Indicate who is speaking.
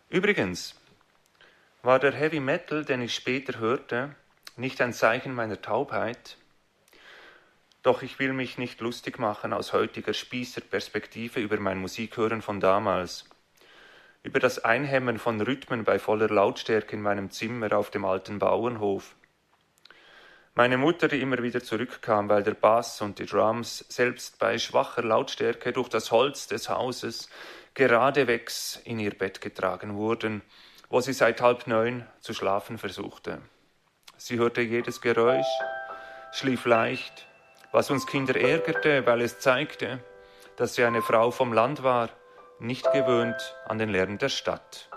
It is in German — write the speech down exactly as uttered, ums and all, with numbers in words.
Speaker 1: Übrigens war der Heavy Metal, den ich später hörte, nicht ein Zeichen meiner Taubheit. Doch ich will mich nicht lustig machen aus heutiger Spießerperspektive über mein Musikhören von damals. Über das Einhämmern von Rhythmen bei voller Lautstärke in meinem Zimmer auf dem alten Bauernhof. Meine Mutter, die immer wieder zurückkam, weil der Bass und die Drums selbst bei schwacher Lautstärke durch das Holz des Hauses geradewegs in ihr Bett getragen wurden, wo sie seit halb neun zu schlafen versuchte. Sie hörte jedes Geräusch, schlief leicht, was uns Kinder ärgerte, weil es zeigte, dass sie eine Frau vom Land war, nicht gewöhnt an den Lärm der Stadt.